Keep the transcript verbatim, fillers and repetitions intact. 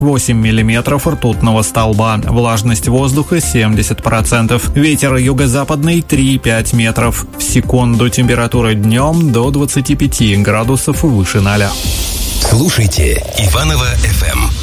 восемь миллиметров ртутного столба. Влажность воздуха семьдесят процентов. Ветер юго-западный три-пять метров в секунду. Температура днем до двадцати пяти градусов выше ноля. Слушайте Иваново эф эм.